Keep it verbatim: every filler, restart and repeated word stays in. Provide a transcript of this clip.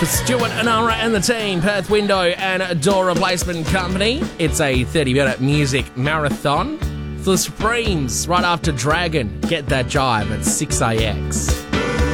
For Stuart, Anara and the team, Perth Window and Door Replacement Company, it's a thirty-minute music marathon. The Supremes, right after Dragon, Get That Jive at six A X.